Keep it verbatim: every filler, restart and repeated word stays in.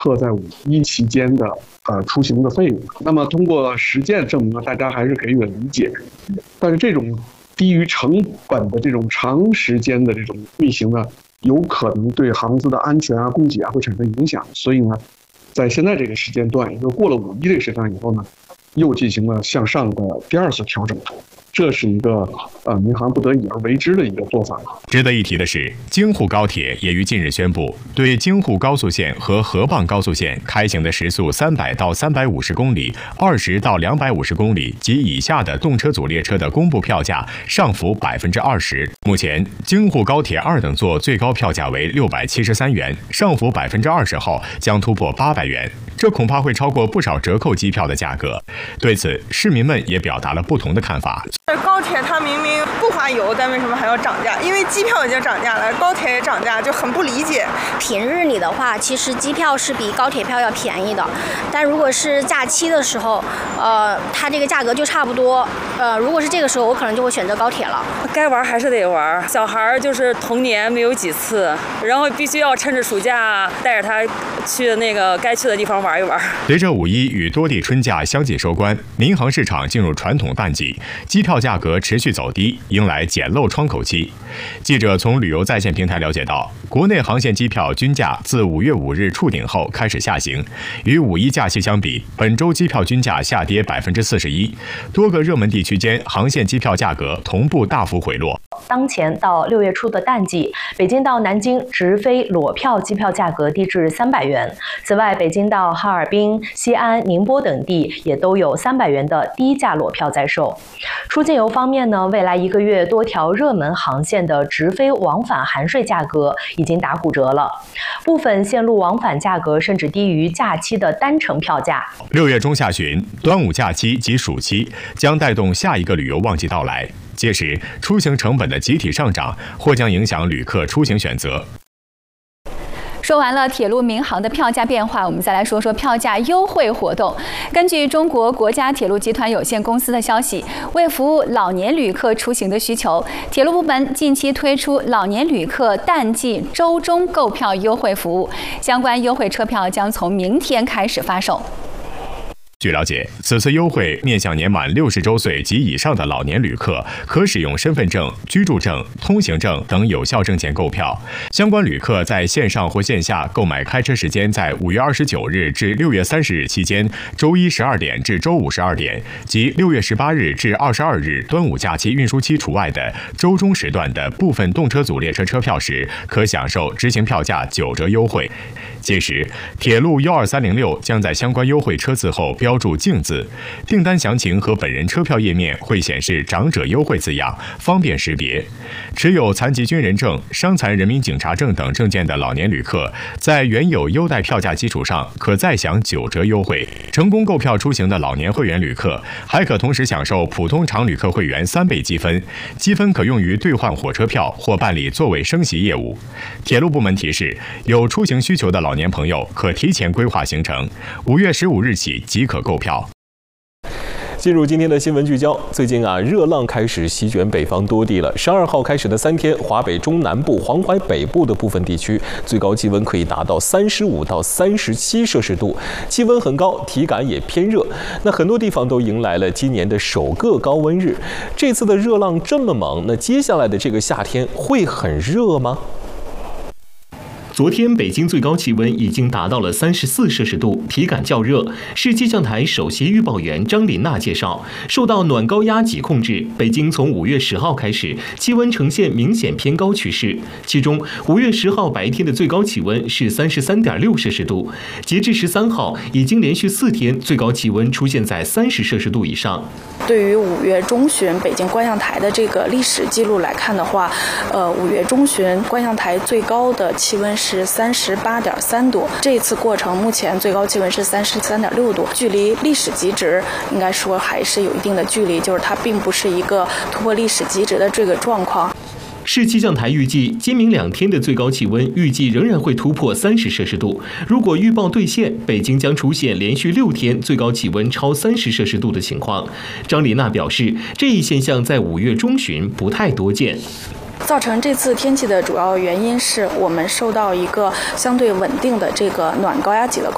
刻在五一期间的呃出行的费用。那么通过实践证明了，大家还是给予了理解。但是这种低于成本的这种长时间的这种运行呢，有可能对航司的安全啊、供给啊会产生影响。所以呢，在现在这个时间段，也就过了五一这个时间段以后呢，又进行了向上的第二次调整。这是一个呃民航不得已而为之的一个做法。 值得一提的是，京沪高铁也于近日宣布，对京沪高速线和河蚌高速线开行的时速三百到三百五十公里、二十到两百五十公里及以下的动车组列车的公布票价上浮百分之二十。目前，京沪高铁二等座最高票价为六百七十三元，上浮百分之二十后将突破八百元，这恐怕会超过不少折扣机票的价格。对此，市民们也表达了不同的看法。 高铁它明明不花油，但为什么还要涨价？因为机票已经涨价了，高铁也涨价，就很不理解。 平日里的话，其实机票是比高铁票要便宜的，但如果是假期的时候，呃，它这个价格就差不多。呃，如果是这个时候，我可能就会选择高铁了。 该玩还是得玩，小孩就是童年没有几次，然后必须要趁着暑假带着他去那个该去的地方玩一玩。 随着五一与多地春假相继收官，民航市场进入传统淡季，机票价格持续走低，迎来捡漏窗口期。记者从旅游在线平台了解到，国内航线机票均价自五月五日触顶后开始下行，与五一假期相比，本周机票均价下跌百分之四十一，多个热门地区间航线机票价格同步大幅回落。 当前到六月初的淡季，北京到南京直飞裸票机票价格低至三百元。此外，北京到哈尔滨、西安、宁波等地也都有三百元的低价裸票在售。出境游方面呢，未来一个月多条热门航线的直飞往返含税价格已经打骨折了，部分线路往返价格甚至低于假期的单程票价。 六月中下旬，端午假期及暑期将带动下一个旅游旺季到来，届时出行成本的集体上涨或将影响旅客出行选择。 说完了铁路民航的票价变化，我们再来说说票价优惠活动。根据中国国家铁路集团有限公司的消息，为服务老年旅客出行的需求，铁路部门近期推出老年旅客淡季周中购票优惠服务，相关优惠车票将从明天开始发售。 据了解，此次优惠面向年满六十周岁及以上的老年旅客，可使用身份证、居住证、通行证等有效证件购票。相关旅客在线上或线下购买开车时间在五月二十九日至六月三十日期间，周一十二点至周五十二点及六月十八日至二十二日端午假期运输期除外的周中时段的部分动车组列车车票时，可享受执行票价九折优惠。届时，铁路幺二三零六将在相关优惠车次后标注“敬”字，订单详情和本人车票页面会显示长者优惠字样，方便识别。持有残疾军人证、伤残人民警察证等证件的老年旅客，在原有优待票价基础上，可再享九折优惠。成功购票出行的老年会员旅客，还可同时享受普通常旅客会员三倍积分，积分可用于兑换火车票或办理座位升席业务。铁路部门提示，有出行需求的老年朋友可提前规划行程，五月十五日起即可购票。 进入今天的新闻聚焦，最近啊，热浪开始席卷北方多地了。十二号开始的三天，华北中南部、黄淮北部的部分地区，最高气温可以达到三十五到三十七摄氏度，气温很高，体感也偏热。那很多地方都迎来了今年的首个高温日。这次的热浪这么猛，那接下来的这个夏天会很热吗？ 昨天北京最高气温已经达到了三十四摄氏度，体感较热。市气象台首席预报员张琳娜介绍，受到暖高压脊控制，北京从五月十号开始气温呈现明显偏高趋势。其中，五月十号白天的最高气温是三十三点六摄氏度，截至十三号，已经连续四天最高气温出现在三十摄氏度以上。 对于五月中旬北京观象台的这个历史记录来看的话，呃，五月中旬观象台最高的气温是三十八点三度，这次过程目前最高气温是三十三点六度，距离历史极值应该说还是有一定的距离，就是它并不是一个突破历史极值的这个状况。 市气象台预计，今明两天的最高气温预计仍然会突破三十摄氏度。如果预报兑现，北京将出现连续六天最高气温超三十摄氏度的情况。张琳娜表示，这一现象在五月中旬不太多见。 造成这次天气的主要原因是我们受到一个相对稳定的这个暖高压脊的